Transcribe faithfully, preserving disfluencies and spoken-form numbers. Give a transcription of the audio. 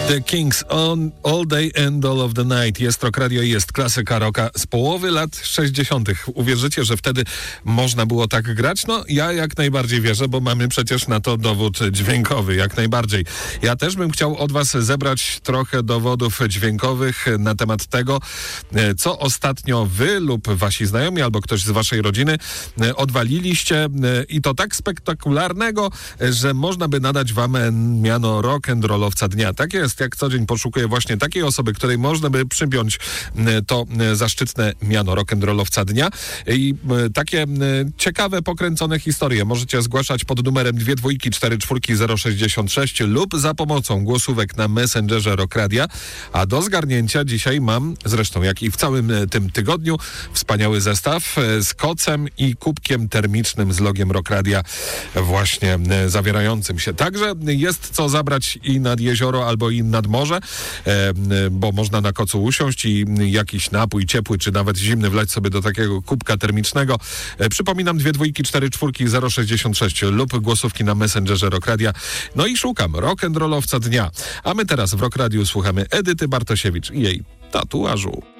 The Kings on All Day and All of the Night. Jest Rock Radio i jest klasyka rocka z połowy lat sześćdziesiątych. Uwierzycie, że wtedy można było tak grać? No, ja jak najbardziej wierzę, bo mamy przecież na to dowód dźwiękowy, jak najbardziej. Ja też bym chciał od was zebrać trochę dowodów dźwiękowych na temat tego, co ostatnio wy lub wasi znajomi albo ktoś z waszej rodziny odwaliliście i to tak spektakularnego, że można by nadać wam miano rock'n'rollowca dnia. Tak jest, jak co dzień poszukuję właśnie takiej osoby, której można by przypiąć to zaszczytne miano rock'n'rollowca dnia. I takie ciekawe, pokręcone historie możecie zgłaszać pod numerem dwie dwójki cztery czwórki zero sześćdziesiąt sześć lub za pomocą głosówek na Messengerze Rock Radia. A do zgarnięcia dzisiaj mam, zresztą jak i w całym tym tygodniu, wspaniały zestaw z kocem i kubkiem termicznym z logiem Rock Radia właśnie zawierającym się. Także jest co zabrać i nad jezioro albo i nad morze, bo można na kocu usiąść i jakiś napój ciepły czy nawet zimny wlać sobie do takiego kubka termicznego. Przypominam, dwie dwójki cztery czwórki zero sześćdziesiąt sześć lub głosówki na Messengerze Rock Radia. No i szukam rock'n'rollowca dnia. A my teraz w Rock Radiu słuchamy Edyty Bartosiewicz i jej tatuażu.